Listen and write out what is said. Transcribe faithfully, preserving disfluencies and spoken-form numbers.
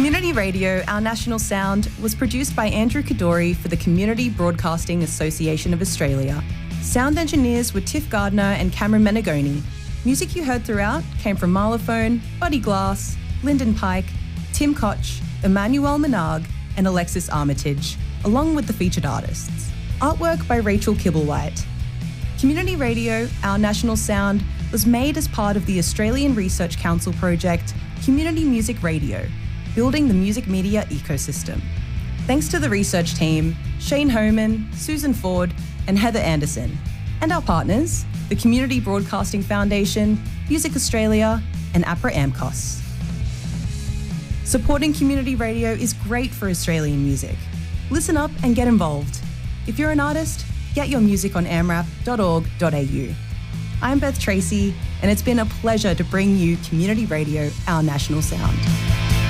Community Radio, Our National Sound, was produced by Andrew Kadori for the Community Broadcasting Association of Australia. Sound engineers were Tiff Gardner and Cameron Menegoni. Music you heard throughout came from Marlophone, Buddy Glass, Lyndon Pike, Tim Koch, Emmanuel Menard, and Alexis Armitage, along with the featured artists. Artwork by Rachel Kibblewhite. Community Radio, Our National Sound, was made as part of the Australian Research Council project Community Music Radio, building the music media ecosystem. Thanks to the research team, Shane Homan, Susan Ford, and Heather Anderson, and our partners, the Community Broadcasting Foundation, Music Australia, and APRA AMCOS. Supporting community radio is great for Australian music. Listen up and get involved. If you're an artist, get your music on amrap dot org dot a u. I'm Beth Tracy, and it's been a pleasure to bring you Community Radio, Our National Sound.